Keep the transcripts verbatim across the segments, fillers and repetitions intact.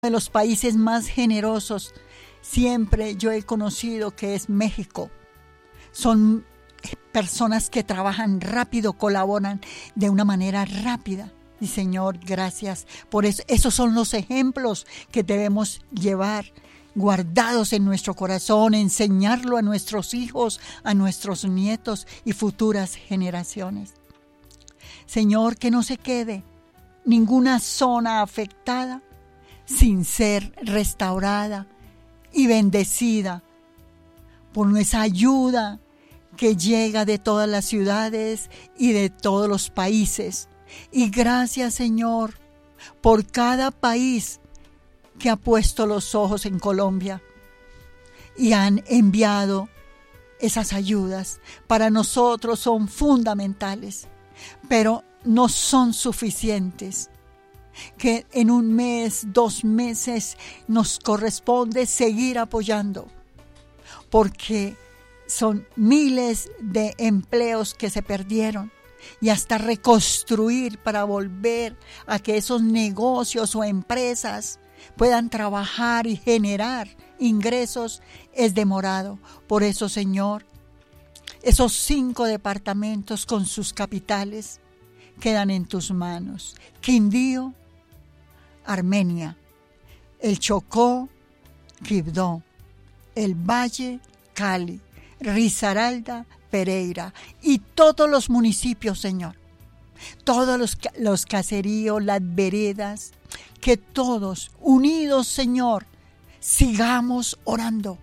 de los países más generosos siempre yo he conocido que es México. Son personas que trabajan rápido, colaboran de una manera rápida. Y Señor, gracias por eso. Esos son los ejemplos que debemos llevar guardados en nuestro corazón, enseñarlo a nuestros hijos, a nuestros nietos y futuras generaciones. Señor, que no se quede ninguna zona afectada sin ser restaurada y bendecida por nuestra ayuda que llega de todas las ciudades y de todos los países. Y gracias, Señor, por cada país que ha puesto los ojos en Colombia y han enviado esas ayudas. Para nosotros son fundamentales, pero no son suficientes. Que en un mes, dos meses nos corresponde seguir apoyando, porque son miles de empleos que se perdieron y hasta reconstruir para volver a que esos negocios o empresas puedan trabajar y generar ingresos es demorado. Por eso, Señor, esos cinco departamentos con sus capitales quedan en tus manos. Quindío, Armenia, el Chocó, Quibdó, el Valle, Cali, Risaralda, Pereira y todos los municipios, Señor, todos los, los caseríos, las veredas, que todos unidos, Señor, sigamos orando,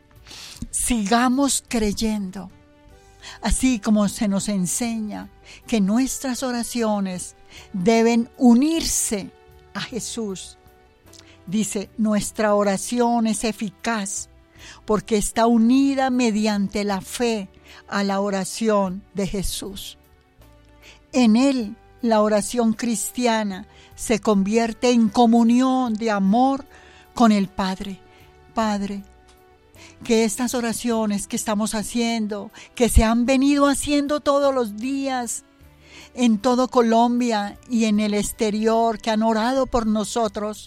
sigamos creyendo, así como se nos enseña que nuestras oraciones deben unirse a Jesús. Dice, nuestra oración es eficaz porque está unida mediante la fe a la oración de Jesús. En Él, la oración cristiana se convierte en comunión de amor con el Padre. Padre, que estas oraciones que estamos haciendo, que se han venido haciendo todos los días, en todo Colombia y en el exterior, que han orado por nosotros,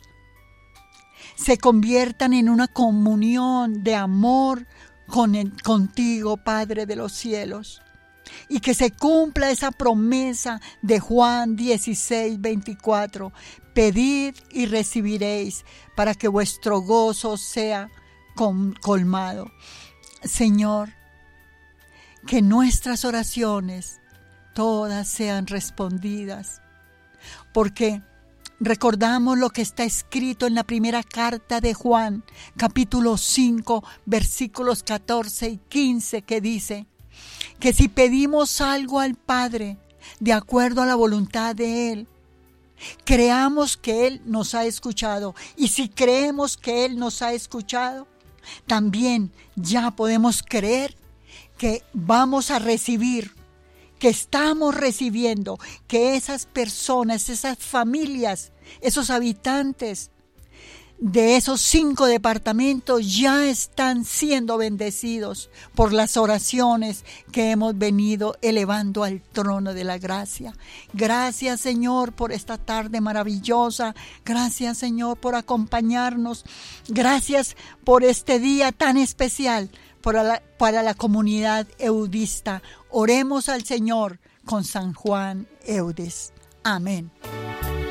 se conviertan en una comunión de amor con el, contigo, Padre de los cielos, y que se cumpla esa promesa de Juan dieciséis, veinticuatro, pedid y recibiréis para que vuestro gozo sea colmado. Señor, que nuestras oraciones todas sean respondidas, porque recordamos lo que está escrito en la primera carta de Juan, capítulo cinco, versículos catorce y quince, que dice que si pedimos algo al Padre de acuerdo a la voluntad de Él, creamos que Él nos ha escuchado. Y si creemos que Él nos ha escuchado, también ya podemos creer que vamos a recibir, que estamos recibiendo, que esas personas, esas familias, esos habitantes de esos cinco departamentos ya están siendo bendecidos por las oraciones que hemos venido elevando al trono de la gracia. Gracias, Señor, por esta tarde maravillosa. Gracias, Señor, por acompañarnos. Gracias por este día tan especial para la, para la comunidad eudista. Oremos al Señor con San Juan Eudes. Amén.